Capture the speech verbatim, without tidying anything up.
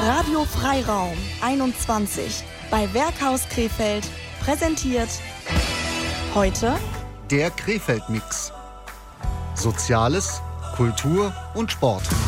Radio Freiraum einundzwanzig bei Werkhaus Krefeld präsentiert heute der Krefeld-Mix. Soziales, Kultur und Sport.